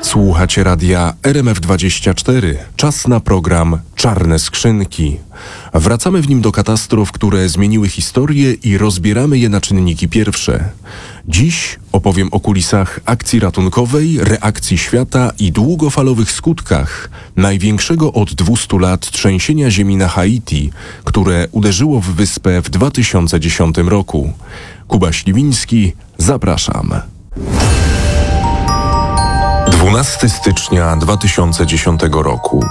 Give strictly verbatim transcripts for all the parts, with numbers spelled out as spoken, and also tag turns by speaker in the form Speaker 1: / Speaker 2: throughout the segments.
Speaker 1: Słuchacie radia R M F dwadzieścia cztery. Czas na program Czarne Skrzynki. Wracamy w nim do katastrof, które zmieniły historię i rozbieramy je na czynniki pierwsze. Dziś opowiem o kulisach akcji ratunkowej, reakcji świata i długofalowych skutkach największego od dwustu lat trzęsienia ziemi na Haiti, które uderzyło w wyspę w dwa tysiące dziesiątym roku. Kuba Śliwiński, zapraszam. dwunastego stycznia dwa tysiące dziesiątego roku.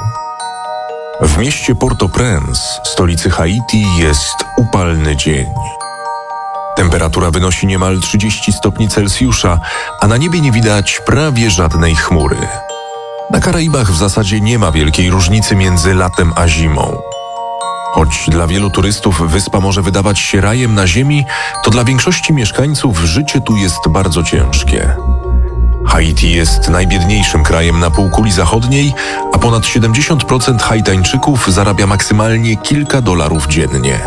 Speaker 1: W mieście Port-au-Prince, stolicy Haiti, jest upalny dzień. Temperatura wynosi niemal trzydzieści stopni Celsjusza, a na niebie nie widać prawie żadnej chmury. Na Karaibach w zasadzie nie ma wielkiej różnicy między latem a zimą. Choć dla wielu turystów wyspa może wydawać się rajem na ziemi, to dla większości mieszkańców życie tu jest bardzo ciężkie. Haiti jest najbiedniejszym krajem na półkuli zachodniej, a ponad siedemdziesiąt procent Haitańczyków zarabia maksymalnie kilka dolarów dziennie.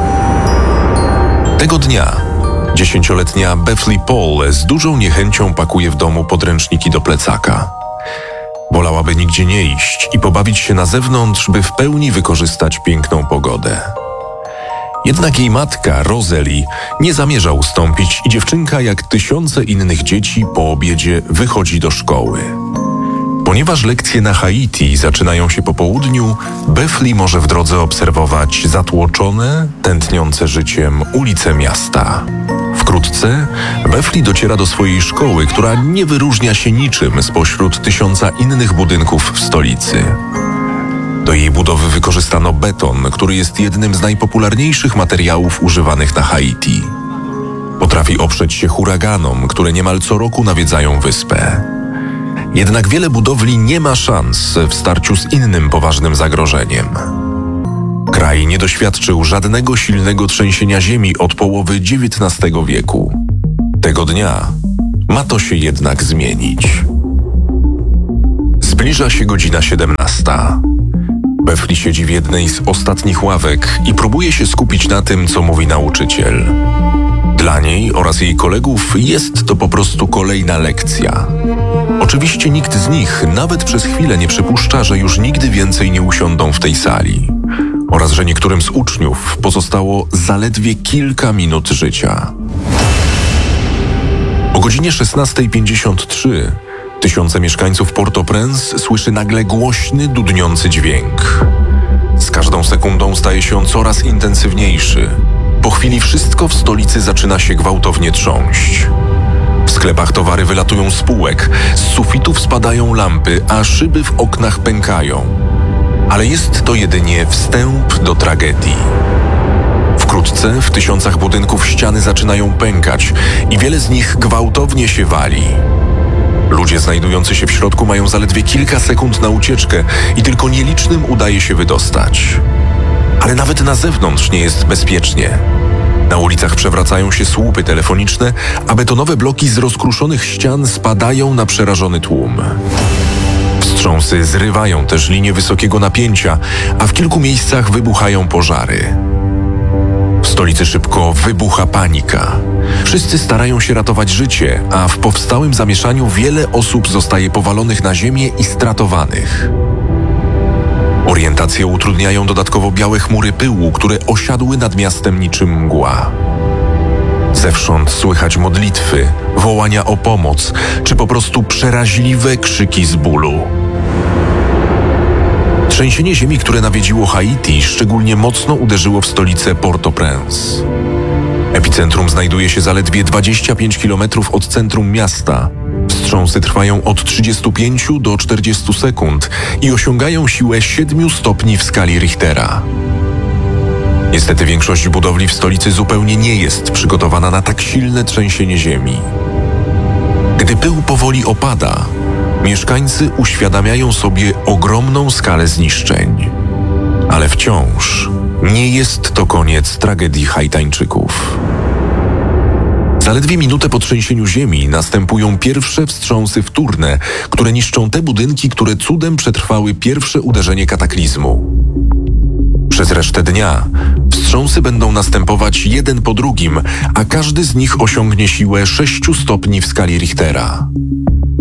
Speaker 1: Tego dnia dziesięcioletnia Bethly Paul z dużą niechęcią pakuje w domu podręczniki do plecaka. Wolałaby nigdzie nie iść i pobawić się na zewnątrz, by w pełni wykorzystać piękną pogodę. Jednak jej matka, Rosalie, nie zamierza ustąpić i dziewczynka, jak tysiące innych dzieci, po obiedzie wychodzi do szkoły. Ponieważ lekcje na Haiti zaczynają się po południu, Bethly może w drodze obserwować zatłoczone, tętniące życiem ulice miasta. Wkrótce Bethly dociera do swojej szkoły, która nie wyróżnia się niczym spośród tysiąca innych budynków w stolicy. Do jej budowy wykorzystano beton, który jest jednym z najpopularniejszych materiałów używanych na Haiti. Potrafi oprzeć się huraganom, które niemal co roku nawiedzają wyspę. Jednak wiele budowli nie ma szans w starciu z innym poważnym zagrożeniem. Kraj nie doświadczył żadnego silnego trzęsienia ziemi od połowy dziewiętnastego wieku. Tego dnia ma to się jednak zmienić. Zbliża się godzina siedemnasta. Bethly siedzi w jednej z ostatnich ławek i próbuje się skupić na tym, co mówi nauczyciel. Dla niej oraz jej kolegów jest to po prostu kolejna lekcja. Oczywiście nikt z nich nawet przez chwilę nie przypuszcza, że już nigdy więcej nie usiądą w tej sali oraz że niektórym z uczniów pozostało zaledwie kilka minut życia. O godzinie szesnasta pięćdziesiąt trzy tysiące mieszkańców Port-au-Prince słyszy nagle głośny, dudniący dźwięk. Z każdą sekundą staje się on coraz intensywniejszy. Po chwili wszystko w stolicy zaczyna się gwałtownie trząść. W sklepach towary wylatują z półek, z sufitów spadają lampy, a szyby w oknach pękają. Ale jest to jedynie wstęp do tragedii. Wkrótce w tysiącach budynków ściany zaczynają pękać i wiele z nich gwałtownie się wali. Ludzie znajdujący się w środku mają zaledwie kilka sekund na ucieczkę i tylko nielicznym udaje się wydostać. Ale nawet na zewnątrz nie jest bezpiecznie. Na ulicach przewracają się słupy telefoniczne, a betonowe bloki z rozkruszonych ścian spadają na przerażony tłum. Wstrząsy zrywają też linie wysokiego napięcia, a w kilku miejscach wybuchają pożary. W stolicy szybko wybucha panika. Wszyscy starają się ratować życie, a w powstałym zamieszaniu wiele osób zostaje powalonych na ziemię i stratowanych. Orientację utrudniają dodatkowo białe chmury pyłu, które osiadły nad miastem niczym mgła. Zewsząd słychać modlitwy, wołania o pomoc, czy po prostu przeraźliwe krzyki z bólu. Trzęsienie ziemi, które nawiedziło Haiti, szczególnie mocno uderzyło w stolicę Port-au-Prince. Epicentrum znajduje się zaledwie dwadzieścia pięć kilometrów od centrum miasta. Wstrząsy trwają od trzydziestu pięciu do czterdziestu sekund i osiągają siłę siedmiu stopni w skali Richtera. Niestety większość budowli w stolicy zupełnie nie jest przygotowana na tak silne trzęsienie ziemi. Gdy pył powoli opada, mieszkańcy uświadamiają sobie ogromną skalę zniszczeń. Ale wciąż nie jest to koniec tragedii Haitańczyków. Zaledwie minutę po trzęsieniu ziemi następują pierwsze wstrząsy wtórne, które niszczą te budynki, które cudem przetrwały pierwsze uderzenie kataklizmu. Przez resztę dnia wstrząsy będą następować jeden po drugim, a każdy z nich osiągnie siłę sześciu stopni w skali Richtera.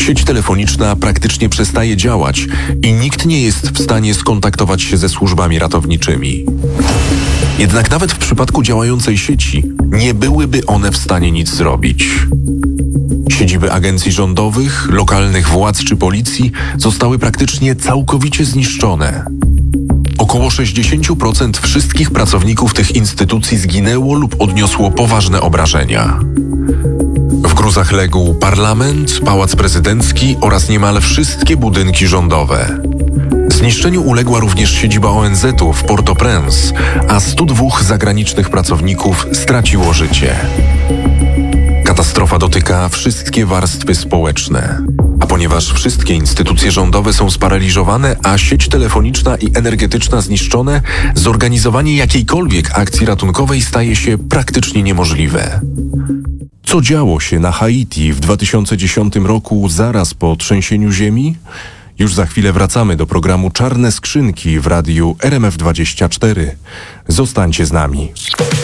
Speaker 1: Sieć telefoniczna praktycznie przestaje działać i nikt nie jest w stanie skontaktować się ze służbami ratowniczymi. Jednak nawet w przypadku działającej sieci nie byłyby one w stanie nic zrobić. Siedziby agencji rządowych, lokalnych władz czy policji zostały praktycznie całkowicie zniszczone. Około sześćdziesiąt procent wszystkich pracowników tych instytucji zginęło lub odniosło poważne obrażenia. W gruzach legł parlament, pałac prezydencki oraz niemal wszystkie budynki rządowe. Zniszczeniu uległa również siedziba O N Z u w Port-au-Prince, a stu dwóch zagranicznych pracowników straciło życie. Katastrofa dotyka wszystkie warstwy społeczne. A ponieważ wszystkie instytucje rządowe są sparaliżowane, a sieć telefoniczna i energetyczna zniszczone, zorganizowanie jakiejkolwiek akcji ratunkowej staje się praktycznie niemożliwe. Co działo się na Haiti w dwa tysiące dziesiątym roku zaraz po trzęsieniu ziemi? Już za chwilę wracamy do programu Czarne Skrzynki w radiu R M F dwadzieścia cztery. Zostańcie z nami.